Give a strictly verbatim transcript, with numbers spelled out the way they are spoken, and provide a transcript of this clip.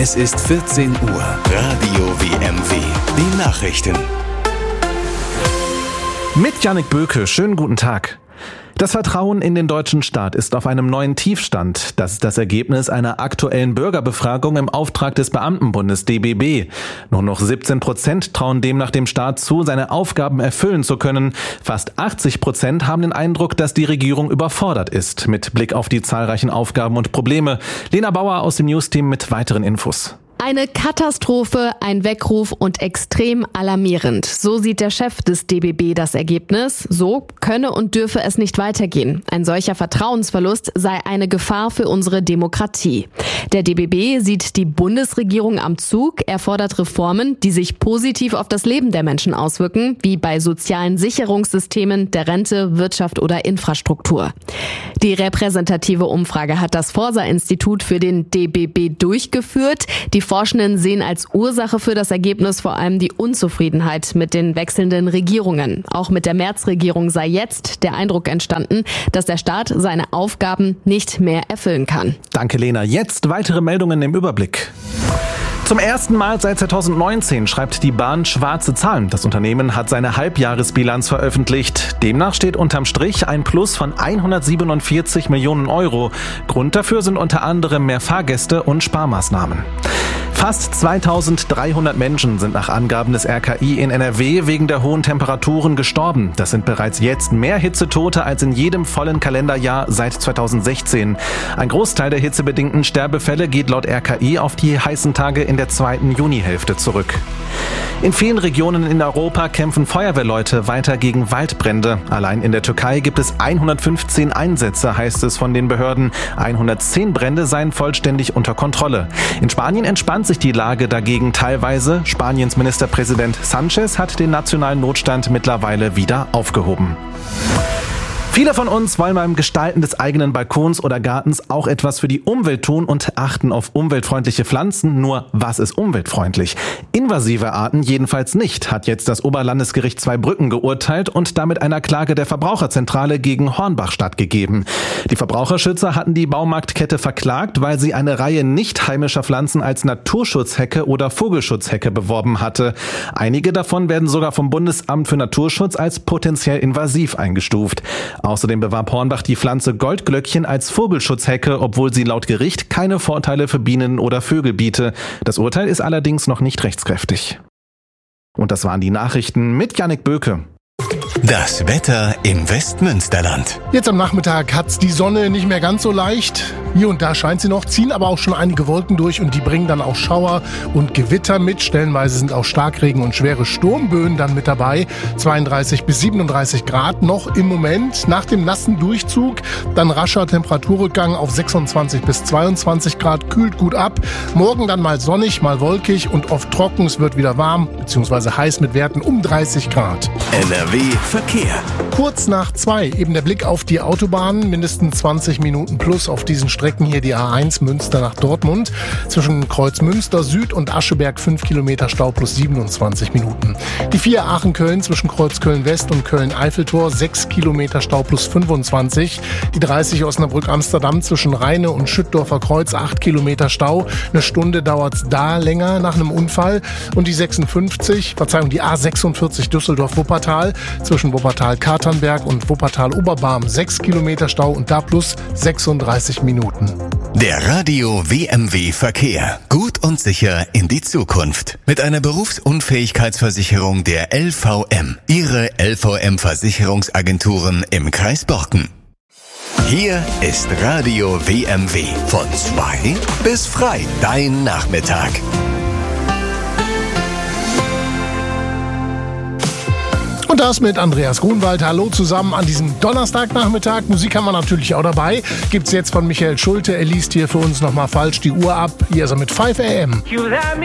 Es ist vierzehn Uhr. Radio W M W. Die Nachrichten. Mit Jannik Böke. Schönen guten Tag. Das Vertrauen in den deutschen Staat ist auf einem neuen Tiefstand. Das ist das Ergebnis einer aktuellen Bürgerbefragung im Auftrag des Beamtenbundes D B B. Nur noch siebzehn Prozent trauen demnach dem Staat zu, seine Aufgaben erfüllen zu können. Fast achtzig Prozent haben den Eindruck, dass die Regierung überfordert ist, mit Blick auf die zahlreichen Aufgaben und Probleme. Lena Bauer aus dem Newsteam mit weiteren Infos. Eine Katastrophe, ein Weckruf und extrem alarmierend. So sieht der Chef des D B B das Ergebnis. So könne und dürfe es nicht weitergehen. Ein solcher Vertrauensverlust sei eine Gefahr für unsere Demokratie. Der D B B sieht die Bundesregierung am Zug. Er fordert Reformen, die sich positiv auf das Leben der Menschen auswirken, wie bei sozialen Sicherungssystemen, der Rente, Wirtschaft oder Infrastruktur. Die repräsentative Umfrage hat das Forsa-Institut für den D B B durchgeführt. Die Forschenden sehen als Ursache für das Ergebnis vor allem die Unzufriedenheit mit den wechselnden Regierungen. Auch mit der März-Regierung sei jetzt der Eindruck entstanden, dass der Staat seine Aufgaben nicht mehr erfüllen kann. Danke, Lena. Jetzt weitere Meldungen im Überblick. Zum ersten Mal seit zweitausendneunzehn schreibt die Bahn schwarze Zahlen. Das Unternehmen hat seine Halbjahresbilanz veröffentlicht. Demnach steht unterm Strich ein Plus von hundertsiebenundvierzig Millionen Euro. Grund dafür sind unter anderem mehr Fahrgäste und Sparmaßnahmen. Fast zweitausenddreihundert Menschen sind nach Angaben des R K I in N R W wegen der hohen Temperaturen gestorben. Das sind bereits jetzt mehr Hitzetote als in jedem vollen Kalenderjahr seit zweitausendsechzehn. Ein Großteil der hitzebedingten Sterbefälle geht laut R K I auf die heißen Tage in der zweiten Junihälfte zurück. In vielen Regionen in Europa kämpfen Feuerwehrleute weiter gegen Waldbrände. Allein in der Türkei gibt es hundertfünfzehn Einsätze, heißt es von den Behörden. hundertzehn Brände seien vollständig unter Kontrolle. In Spanien entspannt sich die Lage dagegen teilweise. Spaniens Ministerpräsident Sánchez hat den nationalen Notstand mittlerweile wieder aufgehoben. Viele von uns wollen beim Gestalten des eigenen Balkons oder Gartens auch etwas für die Umwelt tun und achten auf umweltfreundliche Pflanzen. Nur, was ist umweltfreundlich? Invasive Arten jedenfalls nicht, hat jetzt das Oberlandesgericht Zweibrücken geurteilt und damit einer Klage der Verbraucherzentrale gegen Hornbach stattgegeben. Die Verbraucherschützer hatten die Baumarktkette verklagt, weil sie eine Reihe nicht heimischer Pflanzen als Naturschutzhecke oder Vogelschutzhecke beworben hatte. Einige davon werden sogar vom Bundesamt für Naturschutz als potenziell invasiv eingestuft. Außerdem bewarb Hornbach die Pflanze Goldglöckchen als Vogelschutzhecke, obwohl sie laut Gericht keine Vorteile für Bienen oder Vögel biete. Das Urteil ist allerdings noch nicht rechtskräftig. Und das waren die Nachrichten mit Jannik Böke. Das Wetter im Westmünsterland. Jetzt am Nachmittag hat's die Sonne nicht mehr ganz so leicht. Hier und da scheint sie noch, ziehen aber auch schon einige Wolken durch und die bringen dann auch Schauer und Gewitter mit. Stellenweise sind auch Starkregen und schwere Sturmböen dann mit dabei. zweiunddreißig bis siebenunddreißig Grad noch im Moment. Nach dem nassen Durchzug dann rascher Temperaturrückgang auf sechsundzwanzig bis zweiundzwanzig Grad, kühlt gut ab. Morgen dann mal sonnig, mal wolkig und oft trocken. Es wird wieder warm bzw. heiß mit Werten um dreißig Grad. N R W Verkehr. Kurz nach zwei eben der Blick auf die Autobahn. Mindestens zwanzig Minuten plus auf diesen Strecken hier die A eins Münster nach Dortmund. Zwischen Kreuzmünster Süd und Ascheberg fünf Kilometer Stau plus siebenundzwanzig Minuten. Die vier Aachen-Köln zwischen Kreuzköln West und Köln-Eiffeltor sechs Kilometer Stau plus fünfundzwanzig. Die dreißig Osnabrück-Amsterdam zwischen Rheine und Schüttdorfer Kreuz acht Kilometer Stau. Eine Stunde dauert's da länger nach einem Unfall. Und die sechsundfünfzig, Verzeihung, die A sechsundvierzig Düsseldorf-Wuppertal zwischen Wuppertal-Katernberg und Wuppertal-Oberbarm sechs Kilometer Stau und da plus sechsunddreißig Minuten. Der Radio W M W Verkehr. Gut und sicher in die Zukunft. Mit einer Berufsunfähigkeitsversicherung der L V M. Ihre L V M-Versicherungsagenturen im Kreis Borken. Hier ist Radio W M W. Von zwei bis frei. Dein Nachmittag. Und das mit Andreas Grunwald. Hallo zusammen an diesem Donnerstagnachmittag. Musik haben wir natürlich auch dabei. Gibt's jetzt von Michael Schulte. Er liest hier für uns nochmal falsch die Uhr ab. Hier ist er mit fünf A M.